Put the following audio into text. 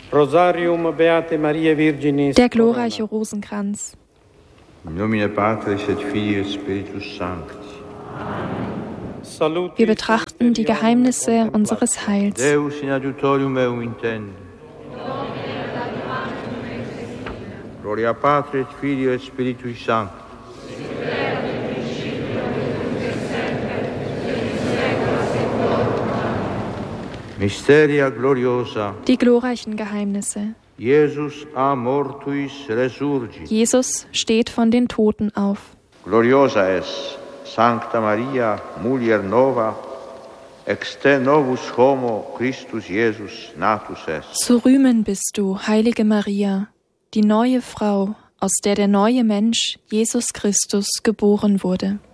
Rosarium Beate Mariae Virginis. Der glorreiche Rosenkranz. In nomine Patris et Filii et Spiritus Sancti. Wir betrachten die Geheimnisse unseres Heils. Deus in adiutorium meum intende. Gloria Patri et Filii et Spiritui Sancti. Mysteria gloriosa. Die glorreichen Geheimnisse. Jesus a mortuis resurgit. Jesus steht von den Toten auf. Gloriosa es Sancta Maria, mulier nova, ex te novus homo Christus Jesus natus est. Zu rühmen bist du, heilige Maria, die neue Frau, aus der der neue Mensch, Jesus Christus, geboren wurde.